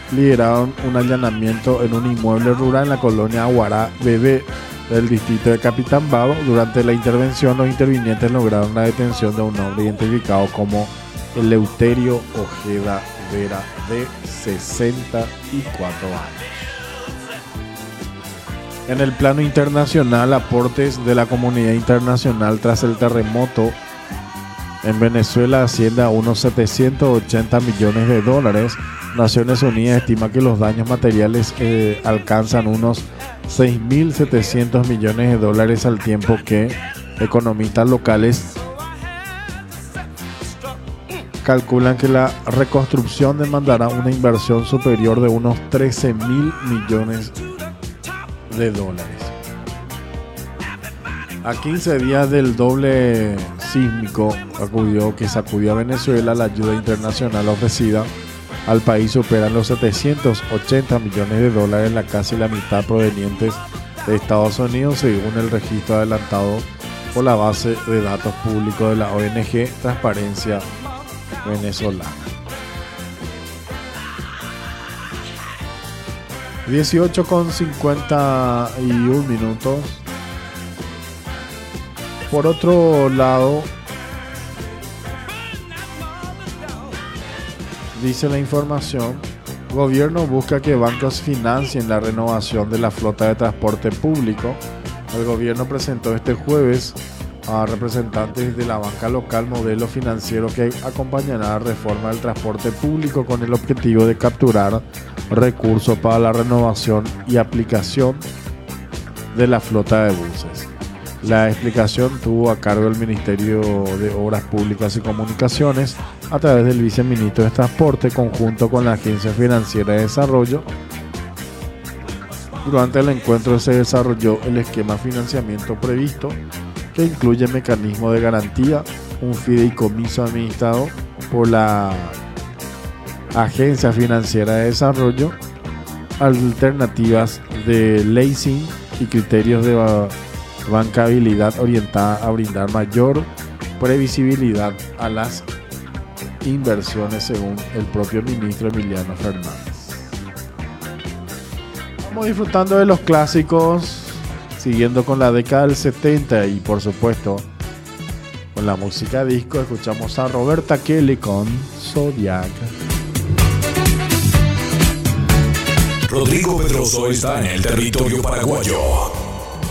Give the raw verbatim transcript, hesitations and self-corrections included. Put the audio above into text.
lideraron un allanamiento en un inmueble rural en la colonia Aguará Bebé del distrito de Capitán-Bado. Durante la intervención, los intervinientes lograron la detención de un hombre identificado como Eleuterio Ojeda Vera, de sesenta y cuatro años. En el plano internacional, aportes de la comunidad internacional tras el terremoto en Venezuela asciende a unos setecientos ochenta millones de dólares. Naciones Unidas estima que los daños materiales eh, alcanzan unos seis mil setecientos millones de dólares, al tiempo que economistas locales calculan que la reconstrucción demandará una inversión superior de unos trece mil millones de dólares. A quince días del doble sísmico acudió, que sacudió a Venezuela, la ayuda internacional ofrecida al país superan los setecientos ochenta millones de dólares, la casi la mitad provenientes de Estados Unidos, según el registro adelantado por la base de datos públicos de la O N G Transparencia Venezolana. dieciocho con cincuenta y un minutos. Por otro lado, dice la información, gobierno busca que bancos financien la renovación de la flota de transporte público. El gobierno presentó este jueves a representantes de la banca local modelo financiero que acompañará la reforma del transporte público con el objetivo de capturar recursos para la renovación y aplicación de la flota de buses. La explicación tuvo a cargo el Ministerio de Obras Públicas y Comunicaciones a través del viceministro de Transporte, conjunto con la Agencia Financiera de Desarrollo. Durante el encuentro se desarrolló el esquema de financiamiento previsto, que incluye mecanismo de garantía, un fideicomiso administrado por la Agencia Financiera de Desarrollo, alternativas de leasing y criterios de bancabilidad orientada a brindar mayor previsibilidad a las inversiones, según el propio ministro Emiliano Fernández. Vamos disfrutando de los clásicos, siguiendo con la década del setenta y por supuesto con la música disco. Escuchamos a Roberta Kelly con Zodiac. Rodrigo Pedroso está en el territorio paraguayo.